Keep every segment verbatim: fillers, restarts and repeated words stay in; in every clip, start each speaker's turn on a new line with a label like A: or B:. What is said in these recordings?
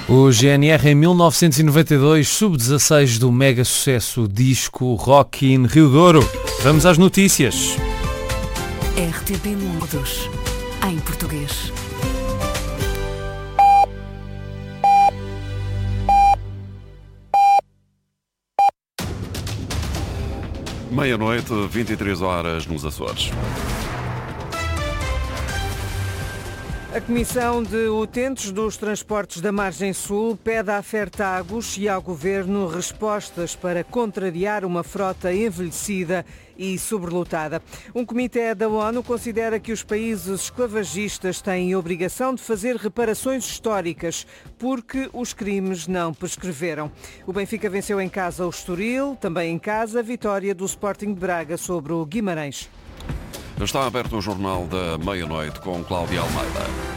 A: O G N R em mil novecentos e noventa e dois, sub dezasseis do mega sucesso disco Rock in Rio Douro. Vamos às notícias.
B: R T P Mundos, em português.
C: Meia-noite, vinte e três horas nos Açores.
D: A Comissão de Utentes dos Transportes da Margem Sul pede à Fertagos e ao Governo respostas para contrariar uma frota envelhecida e sobrelotada. Um comitê da ONU considera que os países esclavagistas têm obrigação de fazer reparações históricas porque os crimes não prescreveram. O Benfica venceu em casa o Estoril, também em casa a vitória do Sporting de Braga sobre o Guimarães.
C: Está aberto o Jornal da Meia-Noite com Cláudia Almeida.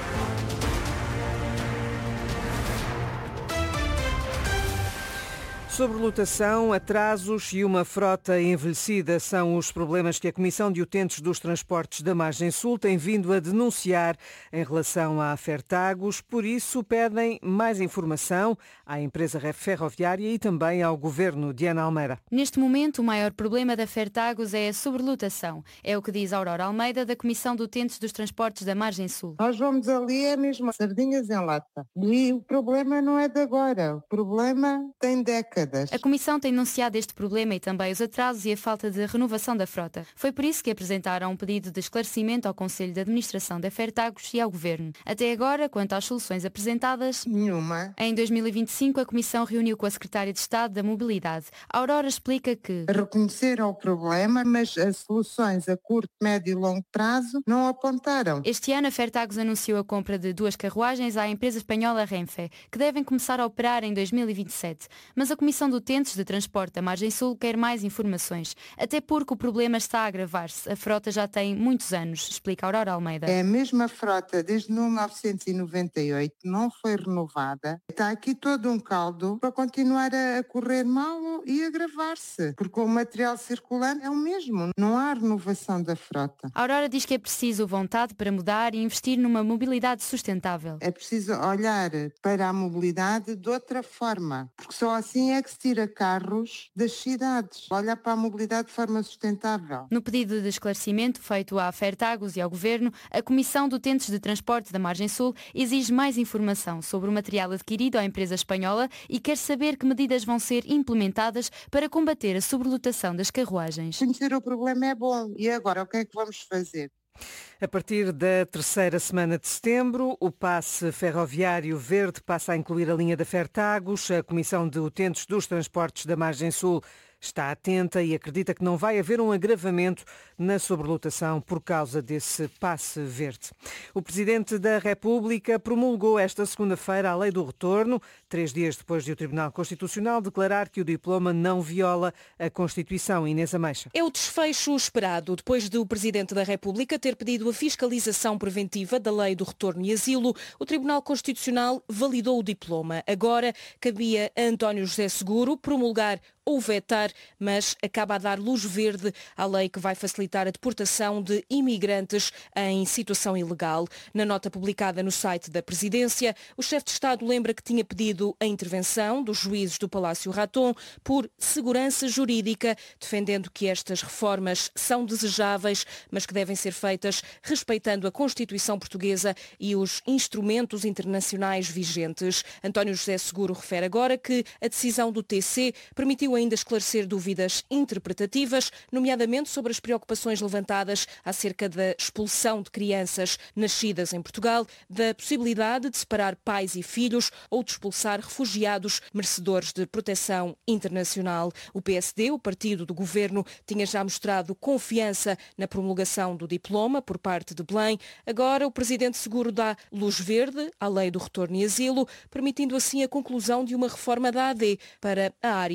D: Sobrelotação, atrasos e uma frota envelhecida são os problemas que a Comissão de Utentes dos Transportes da Margem Sul tem vindo a denunciar em relação à Fertagos. Por isso, pedem mais informação à empresa ferroviária e também ao Governo. Diana Almeida.
E: Neste momento, o maior problema da Fertagos é a sobrelotação. É o que diz Aurora Almeida, da Comissão de Utentes dos Transportes da Margem Sul.
F: Nós vamos ali, é mesmo sardinhas em lata. E o problema não é de agora. O problema tem décadas.
E: A Comissão tem denunciado este problema e também os atrasos e a falta de renovação da frota. Foi por isso que apresentaram um pedido de esclarecimento ao Conselho de Administração da Fertagos e ao Governo. Até agora, quanto às soluções apresentadas,
F: nenhuma.
E: Em dois mil e vinte e cinco, a Comissão reuniu com a Secretária de Estado da Mobilidade. A Aurora explica que
F: reconheceram o problema, mas as soluções a curto, médio e longo prazo não apontaram.
E: Este ano, a Fertagos anunciou a compra de duas carruagens à empresa espanhola Renfe, que devem começar a operar em dois mil e vinte e sete. Mas a Comissão de Utentes de Transporte da Margem Sul quer mais informações, até porque o problema está a agravar-se. A frota já tem muitos anos, explica Aurora Almeida.
F: É a mesma frota desde mil novecentos e noventa e oito, não foi renovada. Está aqui todo um caldo para continuar a correr mal e agravar-se, porque o material circulante é o mesmo, não há renovação da frota.
E: A Aurora diz que é preciso vontade para mudar e investir numa mobilidade sustentável.
F: É preciso olhar para a mobilidade de outra forma, porque só assim é que se tira carros das cidades. Olhar para a mobilidade de forma sustentável.
E: No pedido de esclarecimento feito à Fertagos e ao Governo, a Comissão de Utentes de Transporte da Margem Sul exige mais informação sobre o material adquirido à empresa espanhola e quer saber que medidas vão ser implementadas para combater a sobrelotação das carruagens.
F: Conhecer o problema é bom. E agora, o que é que vamos fazer?
D: A partir da terceira semana de setembro, o passe ferroviário verde passa a incluir a linha da Fertagos. A Comissão de Utentes dos Transportes da Margem Sul está atenta e acredita que não vai haver um agravamento na sobrelotação por causa desse passe verde. O Presidente da República promulgou esta segunda-feira a Lei do Retorno, três dias depois de o Tribunal Constitucional declarar que o diploma não viola a Constituição. Inês Ameixa.
G: É o desfecho esperado depois de o Presidente da República ter pedido a fiscalização preventiva da Lei do Retorno e Asilo. O Tribunal Constitucional validou o diploma. Agora cabia a António José Seguro promulgar ou vetar, mas acaba a dar luz verde à lei que vai facilitar a deportação de imigrantes em situação ilegal. Na nota publicada no site da Presidência, o chefe de Estado lembra que tinha pedido a intervenção dos juízes do Palácio Raton por segurança jurídica, defendendo que estas reformas são desejáveis, mas que devem ser feitas respeitando a Constituição portuguesa e os instrumentos internacionais vigentes. António José Seguro refere agora que a decisão do T C permitiu ainda esclarecer dúvidas interpretativas, nomeadamente sobre as preocupações levantadas acerca da expulsão de crianças nascidas em Portugal, da possibilidade de separar pais e filhos ou de expulsar refugiados merecedores de proteção internacional. O P S D, o partido do governo, tinha já mostrado confiança na promulgação do diploma por parte de Belém. Agora o Presidente Seguro dá luz verde à Lei do Retorno e Asilo, permitindo assim a conclusão de uma reforma da A D para a área da imigração.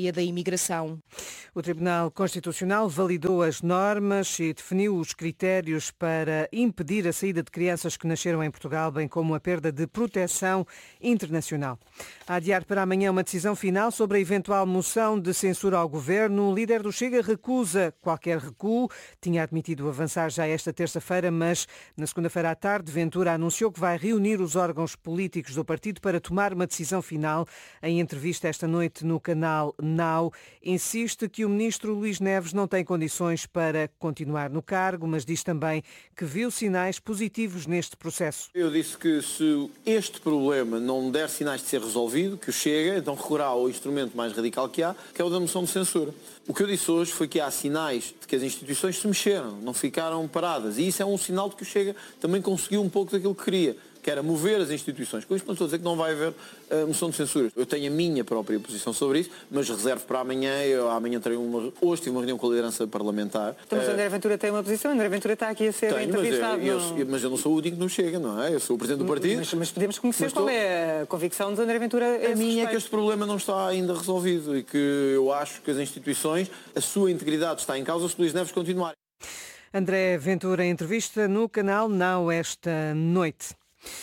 G: imigração.
D: O Tribunal Constitucional validou as normas e definiu os critérios para impedir a saída de crianças que nasceram em Portugal, bem como a perda de proteção internacional. A adiar para amanhã uma decisão final sobre a eventual moção de censura ao governo. O líder do Chega recusa qualquer recuo. Tinha admitido avançar já esta terça-feira, mas na segunda-feira à tarde, Ventura anunciou que vai reunir os órgãos políticos do partido para tomar uma decisão final. Em entrevista esta noite no canal Now, insiste que o ministro Luís Neves não tem condições para continuar no cargo, mas diz também que viu sinais positivos neste processo.
H: Eu disse que se este problema não der sinais de ser resolvido, que o Chega, então recorrerá ao instrumento mais radical que há, que é o da moção de censura. O que eu disse hoje foi que há sinais de que as instituições se mexeram, não ficaram paradas, e isso é um sinal de que o Chega também conseguiu um pouco daquilo que queria, que era mover as instituições. Com isto não estou a dizer que não vai haver uh, moção de censura. Eu tenho a minha própria posição sobre isso, mas reservo para amanhã. Eu amanhã terei uma... Hoje tive uma reunião com a liderança parlamentar.
I: Então, mas uh, André Ventura tem uma posição, André Ventura está aqui a ser
H: tenho,
I: entrevistado.
H: Mas eu, eu, eu, mas eu não sou o único que não chega, não é? Eu sou o presidente do partido.
I: Mas, mas podemos conhecer qual estou... é a convicção de André Ventura. A,
H: a minha é que este problema não está ainda resolvido e que eu acho que as instituições, a sua integridade está em causa se Luís Neves continuar.
D: André Ventura, em entrevista no canal Now esta noite.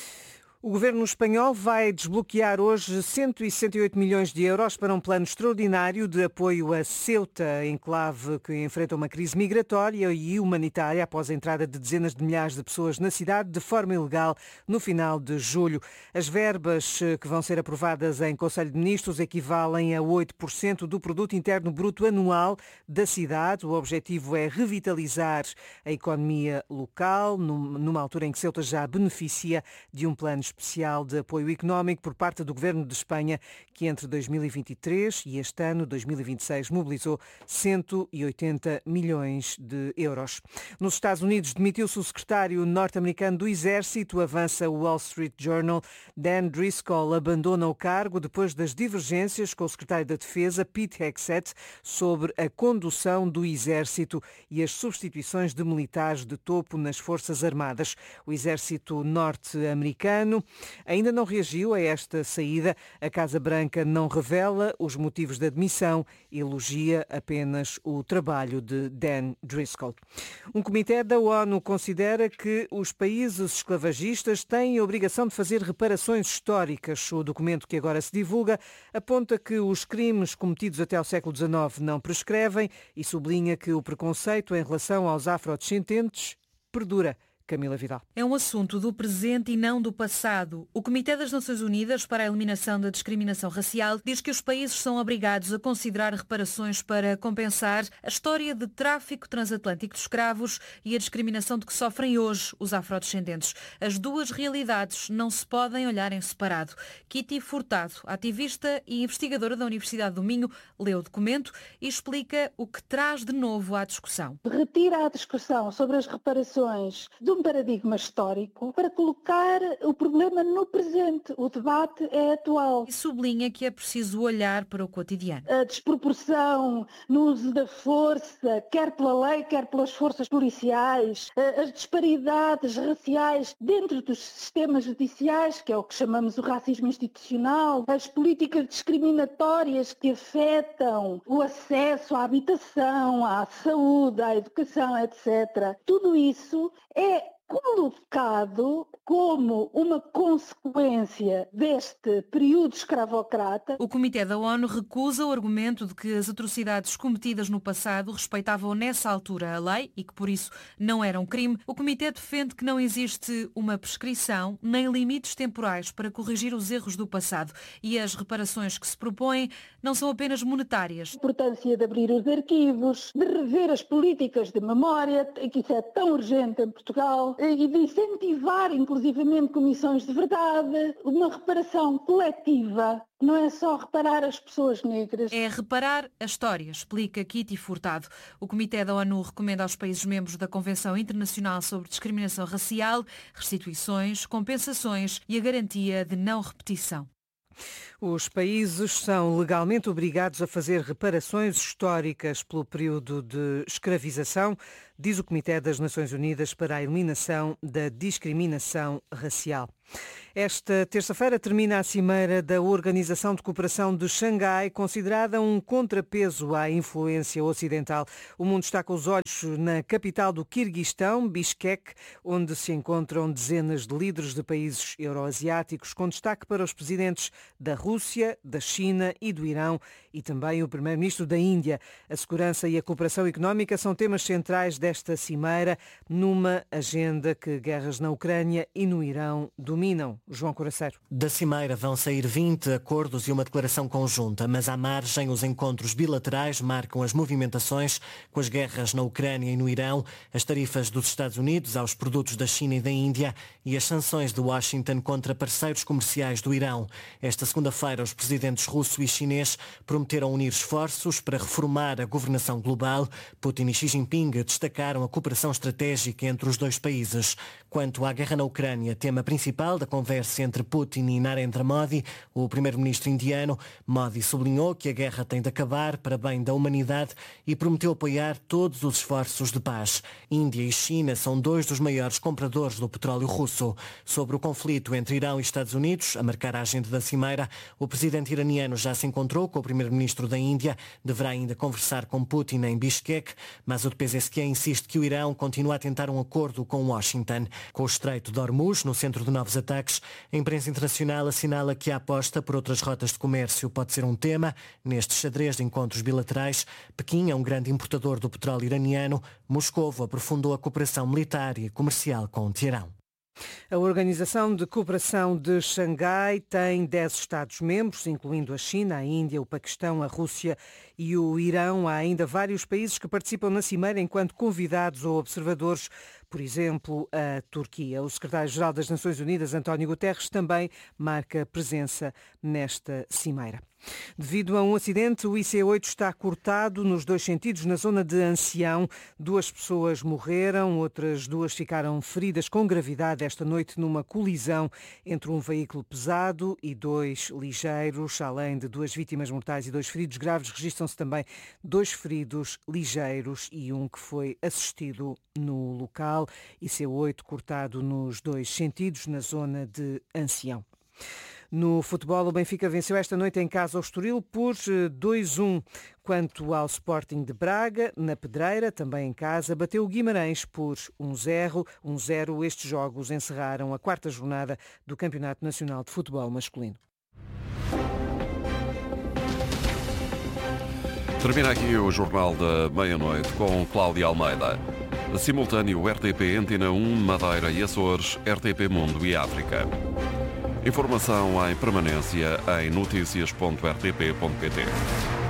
D: O governo espanhol vai desbloquear hoje cento e sessenta e oito milhões de euros para um plano extraordinário de apoio a Ceuta, enclave que enfrenta uma crise migratória e humanitária após a entrada de dezenas de milhares de pessoas na cidade de forma ilegal no final de julho. As verbas que vão ser aprovadas em Conselho de Ministros equivalem a oito por cento do produto interno bruto anual da cidade. O objetivo é revitalizar a economia local, numa altura em que Ceuta já beneficia de um plano especial de apoio económico por parte do Governo de Espanha, que entre dois mil e vinte e três e este ano, dois mil e vinte e seis, mobilizou cento e oitenta milhões de euros. Nos Estados Unidos, demitiu-se o secretário norte-americano do Exército, avança o Wall Street Journal. Dan Driscoll abandona o cargo depois das divergências com o secretário da Defesa, Pete Hegseth, sobre a condução do Exército e as substituições de militares de topo nas Forças Armadas. O Exército norte-americano ainda não reagiu a esta saída. A Casa Branca não revela os motivos da demissão, elogia apenas o trabalho de Dan Driscoll. Um comitê da ONU considera que os países esclavagistas têm a obrigação de fazer reparações históricas. O documento que agora se divulga aponta que os crimes cometidos até ao século dezenove não prescrevem e sublinha que o preconceito em relação aos afrodescendentes perdura. Camila Vidal.
J: É um assunto do presente e não do passado. O Comitê das Nações Unidas para a Eliminação da Discriminação Racial diz que os países são obrigados a considerar reparações para compensar a história de tráfico transatlântico de escravos e a discriminação de que sofrem hoje os afrodescendentes. As duas realidades não se podem olhar em separado. Kitty Furtado, ativista e investigadora da Universidade do Minho, leu o documento e explica o que traz de novo à discussão.
K: Retira a discussão sobre as reparações de um paradigma histórico para colocar o problema no presente. O debate é atual.
J: E sublinha que é preciso olhar para o cotidiano.
K: A desproporção no uso da força, quer pela lei, quer pelas forças policiais, as disparidades raciais dentro dos sistemas judiciais, que é o que chamamos o racismo institucional, as políticas discriminatórias que afetam o acesso à habitação, à saúde, à educação, etcétera. Tudo isso é colocado como uma consequência deste período escravocrata.
J: O Comitê da ONU recusa o argumento de que as atrocidades cometidas no passado respeitavam nessa altura a lei e que por isso não eram crime. O Comitê defende que não existe uma prescrição nem limites temporais para corrigir os erros do passado e as reparações que se propõem não são apenas monetárias.
K: A importância de abrir os arquivos, de rever as políticas de memória, que isso é tão urgente em Portugal, e de incentivar, inclusivamente, comissões de verdade, uma reparação coletiva. Não é só reparar as pessoas negras.
J: É reparar a história, explica Kitty Furtado. O Comitê da ONU recomenda aos países membros da Convenção Internacional sobre Discriminação Racial restituições, compensações e a garantia de não repetição.
D: Os países são legalmente obrigados a fazer reparações históricas pelo período de escravização, diz o Comitê das Nações Unidas para a Eliminação da Discriminação Racial. Esta terça-feira termina a cimeira da Organização de Cooperação de Xangai, considerada um contrapeso à influência ocidental. O mundo está com os olhos na capital do Quirguistão, Bishkek, onde se encontram dezenas de líderes de países euroasiáticos, com destaque para os presidentes da Rússia, da China e do Irão, e também o primeiro-ministro da Índia. A segurança e a cooperação económica são temas centrais desta cimeira, numa agenda que guerras na Ucrânia e no Irão dominam. João Coraceiro.
L: Da cimeira vão sair vinte acordos e uma declaração conjunta, mas à margem os encontros bilaterais marcam as movimentações com as guerras na Ucrânia e no Irão, as tarifas dos Estados Unidos aos produtos da China e da Índia e as sanções de Washington contra parceiros comerciais do Irão. Esta segunda-feira os presidentes russo e chinês prometeram unir esforços para reformar a governação global. Putin e Xi Jinping destacaram a cooperação estratégica entre os dois países. Quanto à guerra na Ucrânia, tema principal da conversa entre Putin e Narendra Modi, o primeiro-ministro indiano, Modi sublinhou que a guerra tem de acabar para bem da humanidade e prometeu apoiar todos os esforços de paz. Índia e China são dois dos maiores compradores do petróleo russo. Sobre o conflito entre Irão e Estados Unidos, a marcar a agenda da cimeira, o presidente iraniano já se encontrou com o primeiro-ministro da Índia, deverá ainda conversar com Putin em Bishkek, mas o P Z S Q insiste que o Irão continua a tentar um acordo com Washington. Com o Estreito de Hormuz no centro de novos ataques, a imprensa internacional assinala que a aposta por outras rotas de comércio pode ser um tema. Nestes xadrez de encontros bilaterais, Pequim é um grande importador do petróleo iraniano. Moscovo aprofundou a cooperação militar e comercial com o Teherão.
D: A Organização de Cooperação de Xangai tem dez Estados-membros, incluindo a China, a Índia, o Paquistão, a Rússia e o Irão. Há ainda vários países que participam na cimeira enquanto convidados ou observadores, por exemplo, a Turquia. O secretário-geral das Nações Unidas, António Guterres, também marca presença nesta cimeira. Devido a um acidente, o I C oito está cortado nos dois sentidos na zona de Ancião. Duas pessoas morreram, outras duas ficaram feridas com gravidade esta noite numa colisão entre um veículo pesado e dois ligeiros. Além de duas vítimas mortais e dois feridos graves, registram-se também dois feridos ligeiros e um que foi assistido no local. I C oito cortado nos dois sentidos na zona de Ancião. No futebol, o Benfica venceu esta noite em casa ao Estoril por dois a um. Quanto ao Sporting de Braga, na Pedreira, também em casa, bateu o Guimarães por um zero. um zero. Estes jogos encerraram a quarta jornada do Campeonato Nacional de Futebol Masculino.
C: Termina aqui o Jornal da Meia-Noite com Cláudia Almeida. Simultâneo R T P Antena um, Madeira e Açores, R T P Mundo e África. Informação em permanência em notícias ponto r t p ponto p t.